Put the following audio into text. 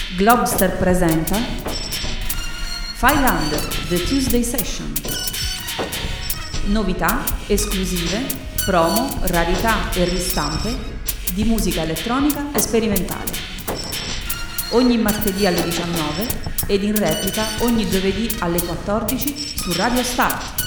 Globster presenta Filander, The Tuesday Session. Novità, esclusive, promo, rarità e ristampe di musica elettronica e sperimentale. Ogni martedì alle 19 ed in replica ogni giovedì alle 14 su Radio Start.